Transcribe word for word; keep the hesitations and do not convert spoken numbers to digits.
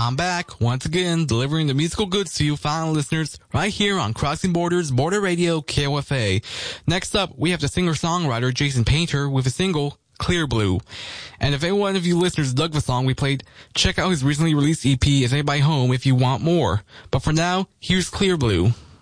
I'm back, once again, delivering the musical goods to you fine listeners, right here on Crossing Borders Border Radio K O F A. Next up, we have the singer-songwriter Jason Painter with a single, Clear Blue. And if any one of you listeners dug the song we played, check out his recently released E P, Is Anybody Home, if you want more. But for now, here's Clear Blue.